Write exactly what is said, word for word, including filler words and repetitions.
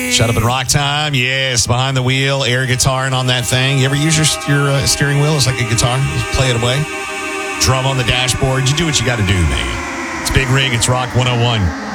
Shut up and rock time. Yes, behind the wheel, air guitaring on that thing. You ever use your, your uh, steering wheel as like a guitar? Just play it away. Drum on the dashboard. You do what you got to do, man. It's Big Rig. It's Rock one oh one.